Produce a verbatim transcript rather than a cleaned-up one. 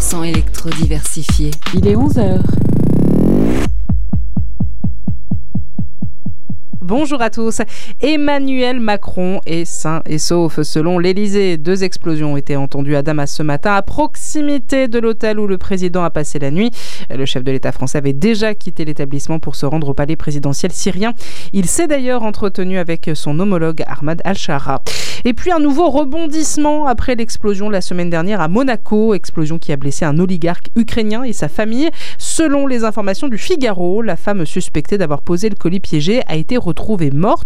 cent électro-diversifié. Il est onze heures. Bonjour à tous. Emmanuel Macron est sain et sauf selon l'Élysée. Deux explosions ont été entendues à Damas ce matin à proximité de l'hôtel où le président a passé la nuit. Le chef de l'État français avait déjà quitté l'établissement pour se rendre au palais présidentiel syrien. Il s'est d'ailleurs entretenu avec son homologue Ahmad Al-Shara. Et puis un nouveau rebondissement après l'explosion la semaine dernière à Monaco. Explosion qui a blessé un oligarque ukrainien et sa famille. Selon les informations du Figaro, la femme suspectée d'avoir posé le colis piégé a été retrouvée morte.